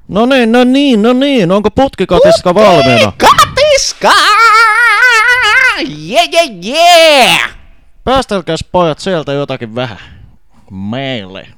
No niin, onko putkikatiska valmiina? Putkikatiska! Yeah! Päästelkäs pojat sieltä jotakin vähän meille.